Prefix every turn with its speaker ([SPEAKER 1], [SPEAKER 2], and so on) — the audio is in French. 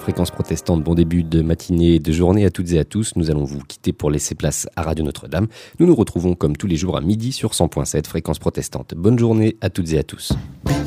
[SPEAKER 1] Fréquence protestante, bon début de matinée et de journée à toutes et à tous. Nous allons vous quitter pour laisser place à Radio Notre-Dame. Nous nous retrouvons comme tous les jours à midi sur 100.7 Fréquence protestante. Bonne journée à toutes et à tous.